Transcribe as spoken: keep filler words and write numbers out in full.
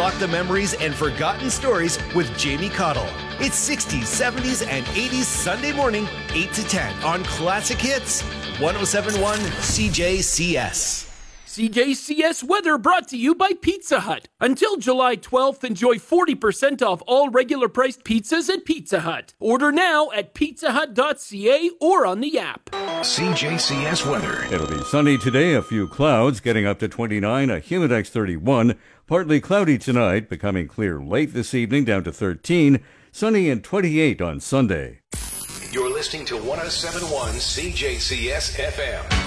unlock the memories and forgotten stories with Jamie Cottle. It's sixties, seventies, and eighties Sunday morning, eight to ten on Classic Hits, one oh seven point one C J C S. C J C S weather brought to you by Pizza Hut. Until July twelfth, enjoy forty percent off all regular priced pizzas at Pizza Hut. Order now at pizza hut dot c a or on the app. C J C S weather. It'll be sunny today, a few clouds, getting up to twenty-nine, a Humidex thirty-one. Partly cloudy tonight, becoming clear late this evening, down to thirteen. Sunny and twenty-eight on Sunday. You're listening to one oh seven point one C J C S F M.